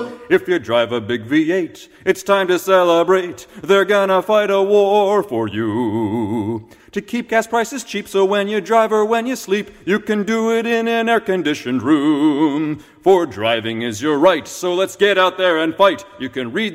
If you drive a big V8, it's time to celebrate. They're gonna fight a war for you. To keep gas prices cheap, so when you drive or when you sleep, you can do it in an air-conditioned room. For driving is your right, so let's get out there and fight. You can read